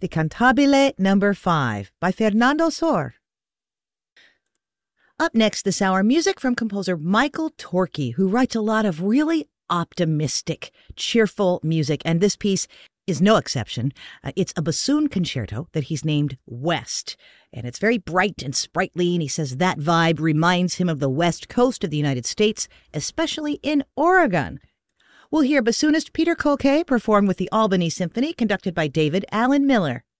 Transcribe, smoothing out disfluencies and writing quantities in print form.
the Cantabile Number 5 by Fernando Sor. Up next this hour, music from composer Michael Torke, who writes a lot of really optimistic, cheerful music, and this piece is no exception. It's a bassoon concerto that he's named West, and it's very bright and sprightly, and he says that vibe reminds him of the west coast of the United States, especially in Oregon. We'll hear bassoonist Peter Koke perform with the Albany Symphony, conducted by David Allen Miller.